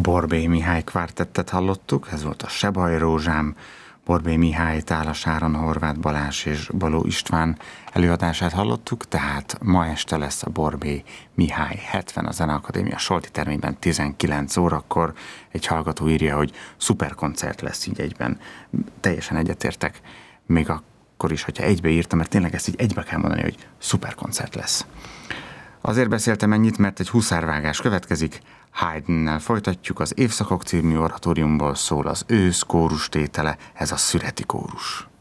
Borbély Mihály kvártettet hallottuk, ez volt a Se baj rózsám, Borbély Mihály, Tálas Áron, Horváth Balázs és Baló István előadását hallottuk, tehát ma este lesz a Borbély Mihály 70 a Zeneakadémia Solti termében 19 órakor. Egy hallgató írja, hogy szuperkoncert lesz, így egyben. Teljesen egyetértek, még akkor is, hogyha egybeírtam, mert tényleg ezt így egybe kell mondani, hogy szuperkoncert lesz. Azért beszéltem ennyit, mert egy huszárvágás következik, Haydnnel folytatjuk, az Évszakok című oratóriumból szól az ősz kórus tétele, ez a szüreti kórus.